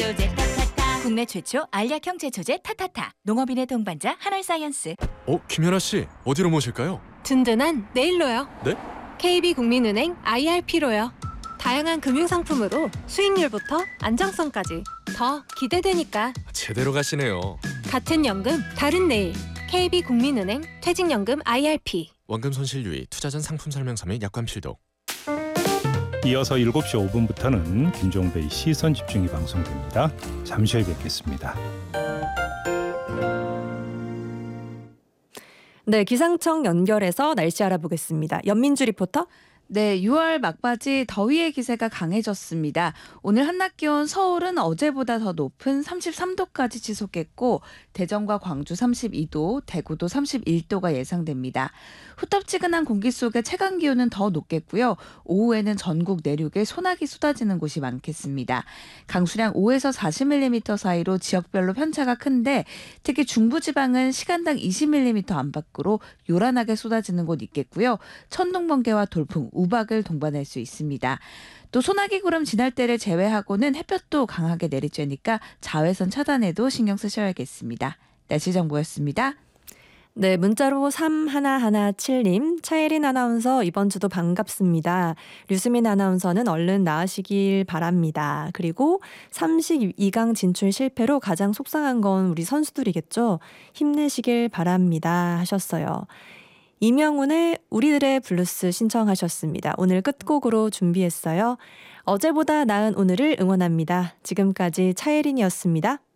제초제 타타타. 국내 최초 알약형 제초제 타타타. 농업인의 동반자 한올사이언스. 김연아 씨, 어디로 모실까요? 든든한 내일로요. 네? KB국민은행 IRP로요. 다양한 금융상품으로 수익률부터 안정성까지 더 기대되니까. 제대로 가시네요. 같은 연금, 다른 내일. KB국민은행 퇴직연금 IRP. 원금 손실 유의, 투자 전 상품 설명서 및 약관 필독. 이어서 7시 5분부터는 김종배의 시선 집중이 방송됩니다. 잠시 후에 뵙겠습니다. 네, 기상청 연결해서 날씨 알아보겠습니다. 연민주 리포터. 네, 6월 막바지 더위의 기세가 강해졌습니다. 오늘 한낮 기온 서울은 어제보다 더 높은 33도까지 지속했고 대전과 광주 32도, 대구도 31도가 예상됩니다. 후텁지근한 공기 속에 체감 기온은 더 높겠고요. 오후에는 전국 내륙에 소나기 쏟아지는 곳이 많겠습니다. 강수량 5에서 40mm 사이로 지역별로 편차가 큰데 특히 중부지방은 시간당 20mm 안팎으로 요란하게 쏟아지는 곳 있겠고요. 천둥, 번개와 돌풍, 우박을 동반할 수 있습니다. 또 소나기 구름 지날 때를 제외하고는 햇볕도 강하게 내리쬐니까 자외선 차단에도 신경 쓰셔야겠습니다. 날씨 정보였습니다. 네, 문자로 3117님, 차예린 아나운서 이번 주도 반갑습니다. 류수민 아나운서는 얼른 나으시길 바랍니다. 그리고 32강 진출 실패로 가장 속상한 건 우리 선수들이겠죠. 힘내시길 바랍니다 하셨어요. 이명훈의 우리들의 블루스 신청하셨습니다. 오늘 끝곡으로 준비했어요. 어제보다 나은 오늘을 응원합니다. 지금까지 차예린이었습니다.